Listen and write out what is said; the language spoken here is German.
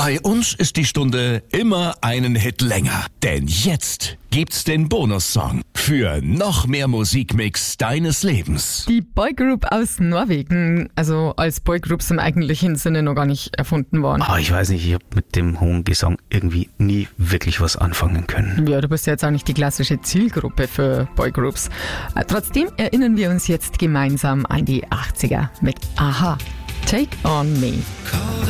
Bei uns ist die Stunde immer einen Hit länger. Denn jetzt gibt's den Bonussong für noch mehr Musikmix deines Lebens. Die Boygroup aus Norwegen, also als Boygroups im eigentlichen Sinne noch gar nicht erfunden worden. Ich weiß nicht, ich habe mit dem hohen Gesang irgendwie nie wirklich was anfangen können. Ja, du bist ja jetzt auch nicht die klassische Zielgruppe für Boygroups. Trotzdem erinnern wir uns jetzt gemeinsam an die 80er mit Aha. Take on Me.